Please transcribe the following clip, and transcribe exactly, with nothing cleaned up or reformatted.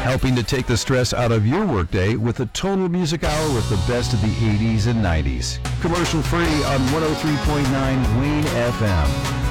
helping to take the stress out of your workday with a total music hour with the best of the eighties and nineties. Commercial free on one oh three point nine Wayne F M.